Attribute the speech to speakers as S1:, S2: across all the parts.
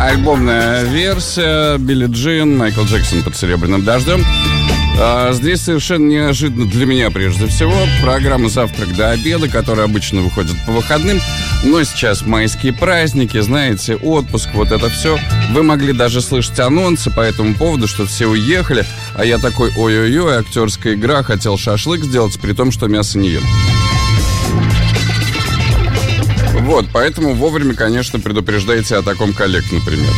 S1: Альбомная версия Билли Джин, Майкл Джексон под серебряным дождем. Здесь совершенно неожиданно для меня прежде всего программа «Завтрак до обеда», которая обычно выходит по выходным. Но сейчас майские праздники, знаете, отпуск, вот это все. Вы могли даже слышать анонсы по этому поводу, что все уехали. А я такой, ой-ой-ой, актерская игра, хотел шашлык сделать, при том, что мясо не ем. Вот, поэтому вовремя, конечно, предупреждайте о таком коллег, например.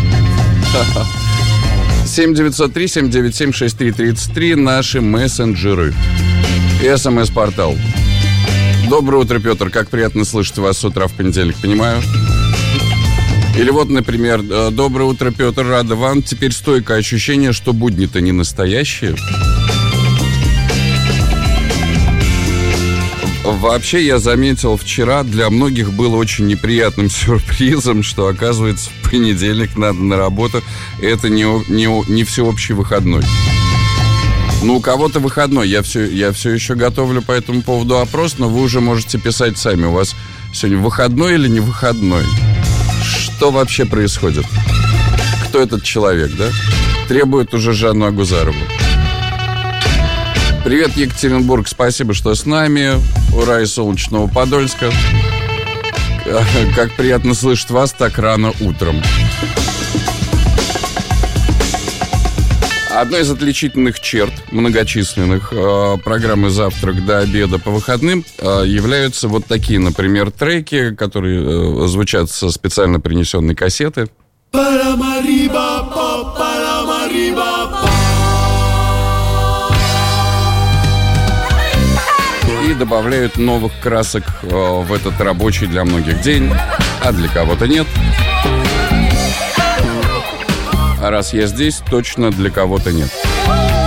S1: 7-903-797-6333 наши мессенджеры и СМС-портал. Доброе утро, Петр. Как приятно слышать вас с утра в понедельник, понимаю? Или вот, например, доброе утро, Петр. Рада вам. Теперь стойкое ощущение, что будни-то не настоящие. Вообще, я заметил вчера, для многих было очень неприятным сюрпризом, что, оказывается, в понедельник надо на работу. Это не всеобщий выходной. Ну, у кого-то выходной. Я все еще готовлю по этому поводу опрос, но вы уже можете писать сами. У вас сегодня выходной или не выходной? Что вообще происходит? Кто этот человек, да? Требует уже Жанну Агузарову. Привет, Екатеринбург, спасибо, что с нами. Ура из солнечного Подольска. Как приятно слышать вас так рано утром. Одной из отличительных черт многочисленных программы «Завтрак до обеда» по выходным являются вот такие, например, треки, которые звучат со специально принесенной кассеты. И добавляют новых красок в этот рабочий для многих день, а для кого-то нет. А раз я здесь, точно для кого-то нет.